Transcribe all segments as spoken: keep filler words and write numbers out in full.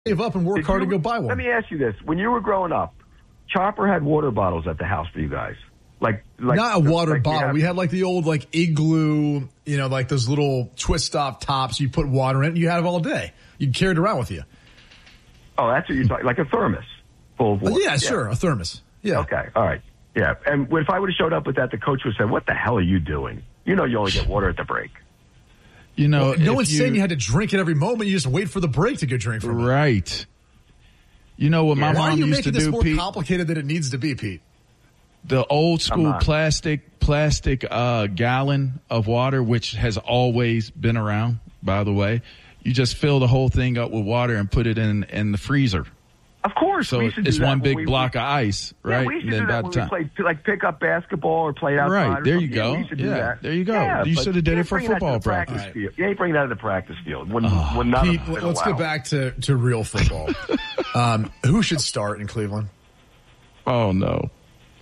Save up and work Did hard you, to go buy one. Let me ask you this. When you were growing up, Chopper had water bottles at the house for you guys. Like, like Not a water like bottle. Have, we had like the old like Igloo, you know, like those little twist off tops. You put water in it, you had it all day. You carried it around with you. Oh, that's what you're talking, like a thermos full of water. Yeah, yeah, sure, a thermos. Yeah. Okay, all right. Yeah, and if I would have showed up with that, the coach would have said, what the hell are you doing? You know you only get water at the break. You know, well, no one's you, saying you had to drink it every moment. You just wait for the break to go drink from it. Right. You know what yeah. my Why mom are you used making to this do, more Pete? complicated than it needs to be, Pete? The old school plastic plastic uh, gallon of water, which has always been around, by the way. You just fill the whole thing up with water and put it in, in the freezer. Of course. So we used to do it's that one big we, block of ice, right? Yeah, we used to then do that when the we played, like pick up basketball or played outside. Right, or there you something. go. Yeah, we used to do Yeah, that. there you go. Yeah, You but should have did you it for ain't bring that to football the practice practice. field. You ain't bring that to the practice field. When, Oh, when none Pete, of them let's allowed. get back to, to real football. um, who should start in Cleveland? Oh, no.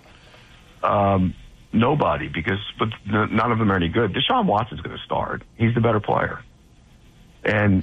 Um, nobody, because but none of them are any good. Deshaun Watson's going to start. He's the better player. And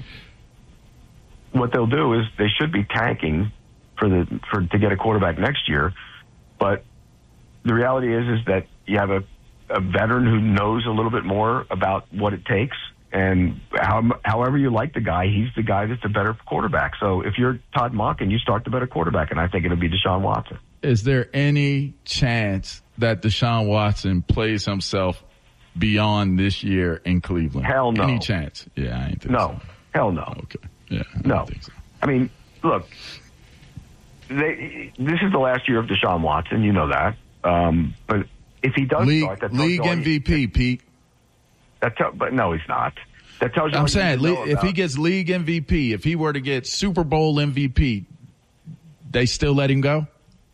what they'll do is they should be tanking for the for to get a quarterback next year. But the reality is is that you have a, a veteran who knows a little bit more about what it takes. And how, however you like the guy, he's the guy that's a better quarterback. So if you're Todd Monken, you start the better quarterback, and I think it'll be Deshaun Watson. Is there any chance that Deshaun Watson plays himself beyond this year in Cleveland? Hell no. Any chance? Yeah, I ain't think No. so. Hell no. Okay. Yeah. I No. don't think so. I mean, look, they, this is the last year of Deshaun Watson. You know that. Um, but if he does League, start, that tells league you all M V P, you, Pete. That tell, but no, he's not. That tells you. I'm all saying you need to know if about. he gets league M V P, if he were to get Super Bowl M V P, they still let him go?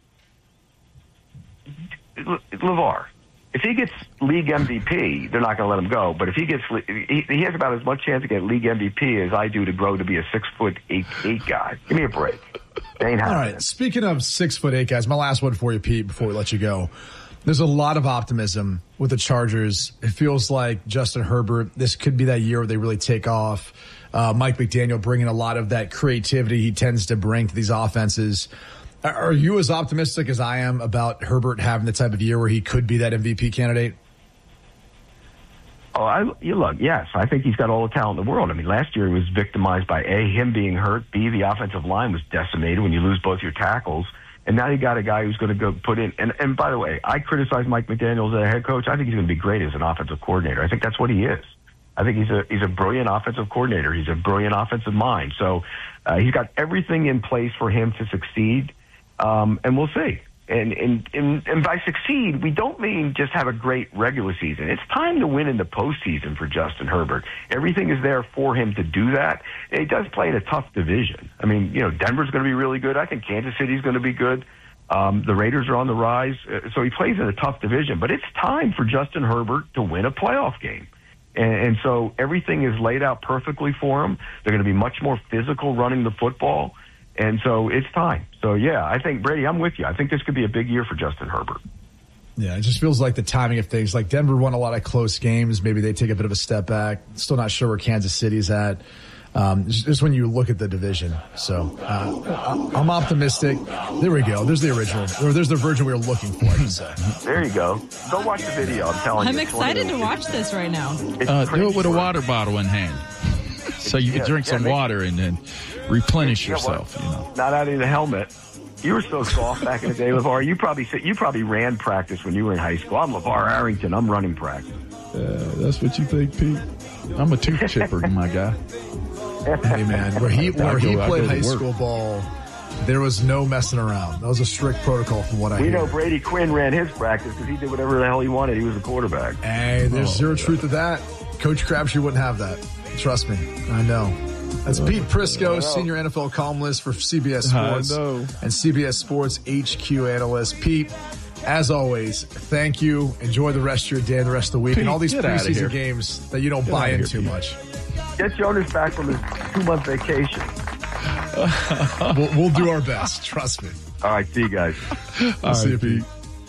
LeVar, if he gets league M V P, they're not going to let him go. But if he gets, he, he has about as much chance to get league M V P as I do to grow to be a six foot eight eight guy. Give me a break. They ain't All happening. right. Speaking of six foot eight guys, my last one for you, Pete, before we let you go. There's a lot of optimism with the Chargers. It feels like Justin Herbert, this could be that year where they really take off. Uh, Mike McDaniel bringing a lot of that creativity he tends to bring to these offenses. Are you as optimistic as I am about Herbert having the type of year where he could be that M V P candidate? Oh, I, you look, yes. I think he's got all the talent in the world. I mean, last year he was victimized by A, him being hurt, B, the offensive line was decimated when you lose both your tackles. And now you got a guy who's going to go put in. And, and by the way, I criticize Mike McDaniel as a head coach. I think he's going to be great as an offensive coordinator. I think that's what he is. I think he's a he's a brilliant offensive coordinator. He's a brilliant offensive mind. So uh, he's got everything in place for him to succeed. Um, and we'll see. And, and, and, and by succeed, we don't mean just have a great regular season. It's time to win in the postseason for Justin Herbert. Everything is there for him to do that. And he does play in a tough division. I mean, you know, Denver's going to be really good. I think Kansas City's going to be good. Um, the Raiders are on the rise. Uh, so he plays in a tough division. But it's time for Justin Herbert to win a playoff game. And, and so everything is laid out perfectly for him. They're going to be much more physical running the football. And so it's time. So, yeah, I think, Brady, I'm with you. I think this could be a big year for Justin Herbert. Yeah, it just feels like the timing of things. Like Denver won a lot of close games. Maybe they take a bit of a step back. Still not sure where Kansas City's at. Um, just when you look at the division. So uh, I'm optimistic. There we go. There's the original. Or there's the version we were looking for, I should say. There you go. Go watch the video. I'm telling I'm you. I'm excited to watch this right now. Uh, do it with a water bottle in hand. So you can yeah, drink yeah, some make, water and then replenish you know yourself. You know, not out of the helmet. You were so soft back in the day, LeVar. You probably you probably ran practice when you were in high school. I'm LeVar Arrington. I'm running practice. uh, that's what you think, Pete? I'm a tooth chipper, my guy. Hey, man, where he, where he I go- I played go to high work. school ball, there was no messing around. That was a strict protocol from what I We hear. know Brady Quinn ran his practice because he did whatever the hell he wanted. He was a quarterback. Hey, there's Oh, zero God. truth to that. Coach Crabtree wouldn't have that. Trust me. I know. That's Pete Prisco, senior N F L columnist for C B S Sports I know. and C B S Sports H Q analyst. Pete, as always, thank you. Enjoy the rest of your day and the rest of the week Pete, and all these get outta preseason here. games that you don't Get buy outta in here, too Pete. much. Get Jonas back from his two-month vacation. We'll, we'll do our best. Trust me. All right, see you guys. We'll see you, Pete.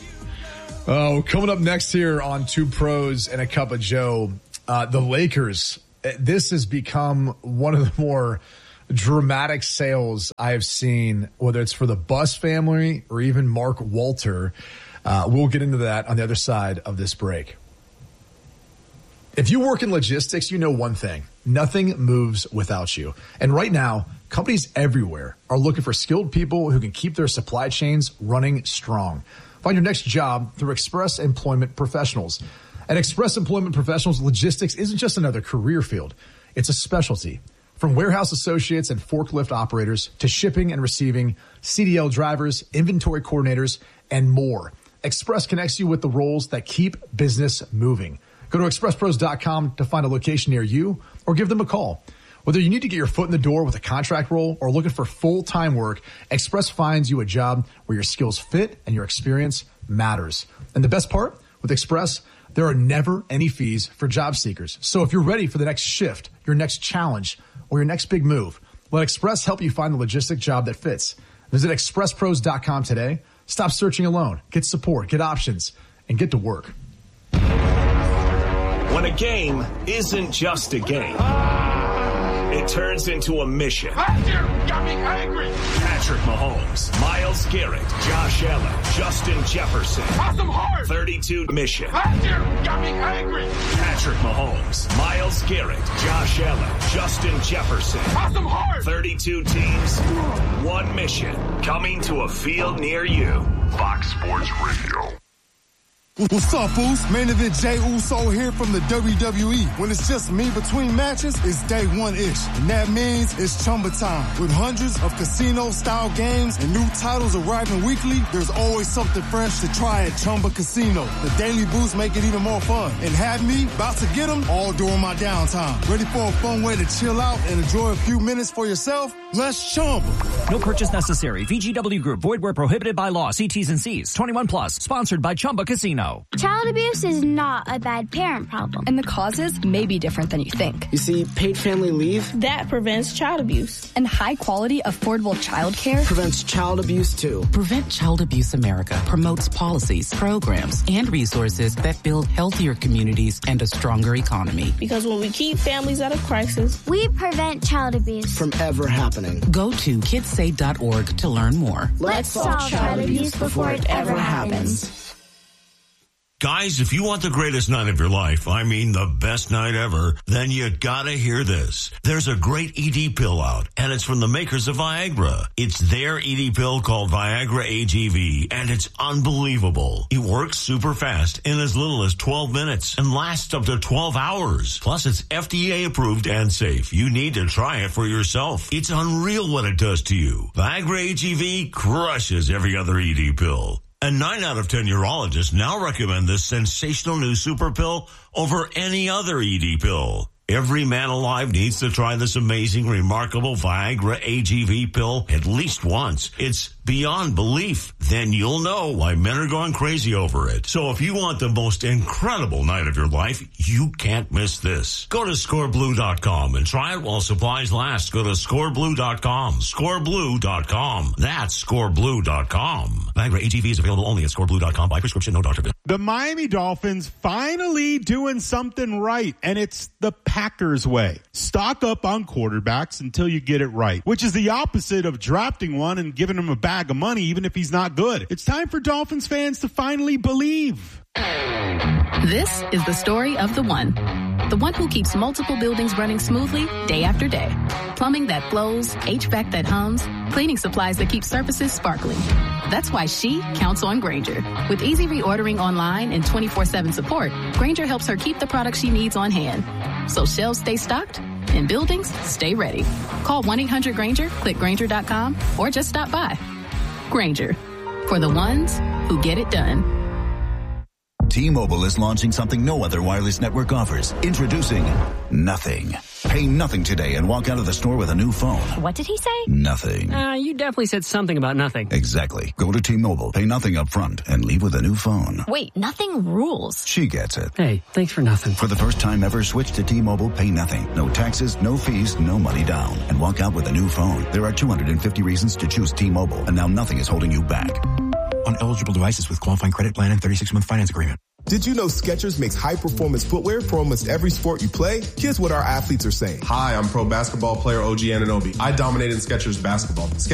Oh, coming up next here on Two Pros and a Cup of Joe, uh, the Lakers. This has become one of the more dramatic sales I have seen, whether it's for the Bus family or even Mark Walter. Uh, we'll get into that on the other side of this break. If you work in logistics, you know one thing. Nothing moves without you. And right now, companies everywhere are looking for skilled people who can keep their supply chains running strong. Find your next job through Express Employment Professionals. At Express Employment Professionals, logistics isn't just another career field. It's a specialty. From warehouse associates and forklift operators to shipping and receiving, C D L drivers, inventory coordinators, and more. Express connects you with the roles that keep business moving. Go to express pros dot com to find a location near you or give them a call. Whether you need to get your foot in the door with a contract role or looking for full-time work, Express finds you a job where your skills fit and your experience matters. And the best part, with Express, there are never any fees for job seekers. So if you're ready for the next shift, your next challenge, or your next big move, let Express help you find the logistic job that fits. Visit express pros dot com today. Stop searching alone. Get support, get options, and get to work. When a game isn't just a game, it turns into a mission. Got me angry. Patrick Mahomes, Myles Garrett, Josh Allen, Justin Jefferson. Awesome heart. thirty-two mission. Got me angry. Patrick Mahomes, Myles Garrett, Josh Allen, Justin Jefferson. Awesome heart. thirty-two teams, one mission. Coming to a field near you. Fox Sports Radio. What's up, Boost? Main event Jey Uso here from the W W E. When it's just me between matches, it's day one-ish. And that means it's Chumba time. With hundreds of casino-style games and new titles arriving weekly, there's always something fresh to try at Chumba Casino. The Daily Boost make it even more fun. And have me about to get them all during my downtime. Ready for a fun way to chill out and enjoy a few minutes for yourself? Let's Chumba. No purchase necessary. V G W Group. Void where prohibited by law. See T's and C's. twenty-one plus. Sponsored by Chumba Casino. Child abuse is not a bad parent problem. And the causes may be different than you think. You see, paid family leave that prevents child abuse. And high quality, affordable child care prevents child abuse too. Prevent Child Abuse America promotes policies, programs, and resources that build healthier communities and a stronger economy. Because when we keep families out of crisis, we prevent child abuse from ever happening. Go to kids say dot org to learn more. Let's solve child abuse before it ever happens. Guys, if you want the greatest night of your life, I mean the best night ever, then you gotta hear this. There's a great E D pill out, and it's from the makers of Viagra. It's their E D pill called Viagra A G V, and it's unbelievable. It works super fast in as little as twelve minutes and lasts up to twelve hours. Plus, it's F D A approved and safe. You need to try it for yourself. It's unreal what it does to you. Viagra A G V crushes every other E D pill. And nine out of ten urologists now recommend this sensational new super pill over any other E D pill. Every man alive needs to try this amazing, remarkable Viagra A G V pill at least once. It's beyond belief. Then you'll know why men are going crazy over it. So if you want the most incredible night of your life, you can't miss this. Go to score blue dot com and try it while supplies last. Go to score blue dot com. score blue dot com. That's score blue dot com. Viagra A G V is available only at score blue dot com by prescription, no doctor bill. The Miami Dolphins finally doing something right, and it's the Packers way. Stock up on quarterbacks until you get it right, which is the opposite of drafting one and giving him a bag of money even if he's not good. It's time for Dolphins fans to finally believe. This is the story of the one. The one who keeps multiple buildings running smoothly day after day. Plumbing that flows, H V A C that hums, cleaning supplies that keep surfaces sparkling. That's why she counts on Grainger. With easy reordering online and twenty-four seven support, Grainger helps her keep the products she needs on hand. So shelves stay stocked and buildings stay ready. Call one eight hundred Grainger, click Grainger dot com, or just stop by. Grainger, for the ones who get it done. T-Mobile is launching something no other wireless network offers. Introducing Nothing. Pay nothing today and walk out of the store with a new phone. What did he say? Nothing. Uh, you definitely said something about nothing. Exactly. Go to T-Mobile, pay nothing up front, and leave with a new phone. Wait, nothing rules. She gets it. Hey, thanks for nothing. For the first time ever, switch to T-Mobile, pay nothing. No taxes, no fees, no money down. And walk out with a new phone. There are two hundred fifty reasons to choose T-Mobile, and now nothing is holding you back. On eligible devices with qualifying credit plan and thirty-six month finance agreement. Did you know Skechers makes high-performance footwear for almost every sport you play? Here's what our athletes are saying. Hi, I'm pro basketball player O G Anunoby. I dominate in Skechers basketball.